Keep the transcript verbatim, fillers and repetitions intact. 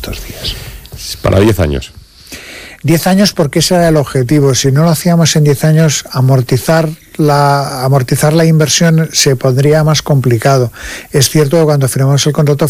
estos días. Para diez años. Diez años porque ese era el objetivo. Si no lo hacíamos en diez años, amortizar la, amortizar la inversión se pondría más complicado. Es cierto que cuando firmamos el contrato